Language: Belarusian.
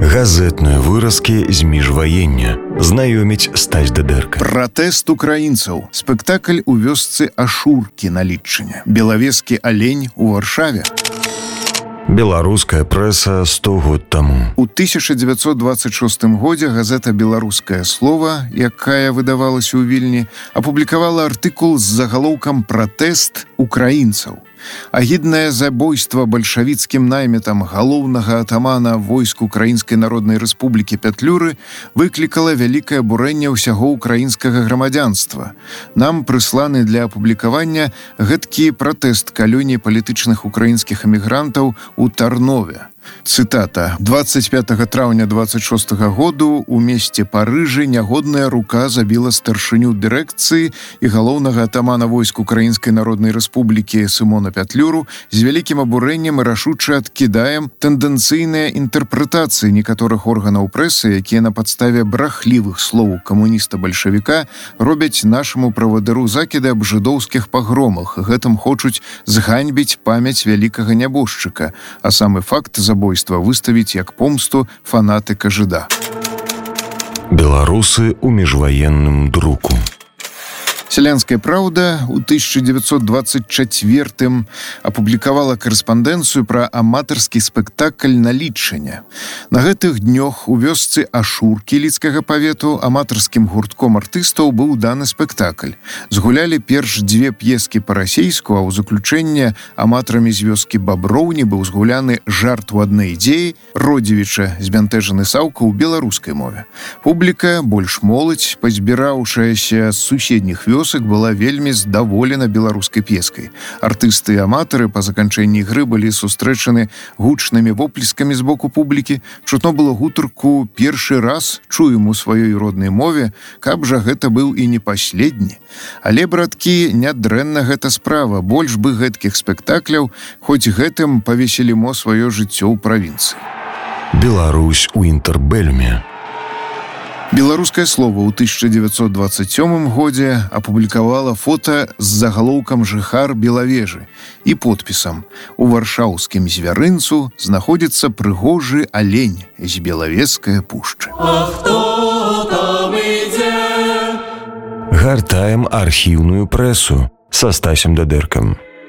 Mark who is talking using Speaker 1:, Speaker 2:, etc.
Speaker 1: Газетныя выразкі з міжваення. Знаёміць Стась Дадэрка.
Speaker 2: Пратэст украінцаў. Спектакль у вёсцы Ашуркі на Літчыне. Белавескі алень у Варшаве.
Speaker 1: Беларуская прэса 100 год таму.
Speaker 2: У 1926 годзе газета «Беларускае слова», якая выдавалася ў Вільні, апублікавала артыкул з загалоўкам «Пратэст украінцаў». Агіднае забойства бальшавіцкім наймітам галоўнага атамана войск Украінскай Народнай Рэспублікі Пятлюры выклікала вялікае абурэнне ўсяго украінскага грамадзянства. Нам прысланы для апублікавання гэткі пратэст калоній палітычных украінскіх эмігрантаў у Тарнове. Цытата. 25 траўня 26 году у месце Парыжы нягодная рука забіла старшыню дырэкцыі і галоўнага атамана войск Украінскай Народнай Рэспублікі Сымона Пятлюру з вялікім абурэннем і рашуча адкідаем тэндэнцыйныя інтэрпрэтацыі некаторых органаў прэсы, якія на падставе брахлівых слоў камуніста-бальшавіка робяць нашаму правадыру закіды аб жыдоўскіх пагромах. Гэтым хочуць зганьбіць памяць вялікага нябожчыка, а самы факт забойства выставіць як помсту фанатыка жыда.
Speaker 1: Беларусы ў міжваенным друку.
Speaker 2: «Селянская правда» у 1924 апублікавала карэспандэнцыю пра аматарскі спектакль на Літчыне. На гэтых днёх у вёсцы Ашуркі Ліцкага павету аматарскім гуртком артыстаў быў даны спектакль. Згулялі перш дзве п'ескі па-расейску, а ў заключэнне аматарамі з вёскі Баброўні быў згуляны жарт у адной ідзеі Родзевіча збянтэжаны Саўка ў беларускай мове. Публіка, больш моладзь, пазбіраўшаяся з суседніх вёсак, была вельмі здаволена беларускай п'ескай. Артысты і аматары па заканчэнні ігры былі сустрэчаны гучнымі воплескамі з боку публікі. Чутно было гутарку «Першы раз чуем у сваёй роднай мове, каб жа гэта быў і не паследні». Але, браткі, нядрэнна гэта справа. Больш бы гэткіх спектакляў, хоць гэтым павесялімо сваё жыццё ў правінцыі.
Speaker 1: Беларусь у інтэрбэлюме.
Speaker 2: «Беларускае слова» ў 1927 годзе апублікавала фота з загалоўкам «Жыхар Белавежы» і подпісам «У варшаўскім звярынцу знаходзіцца прыгожы алень з Белавежскае пушчы».
Speaker 3: А хто там ідзе?
Speaker 1: Гартаем архіўную прэсу са Стасем Дадэркам.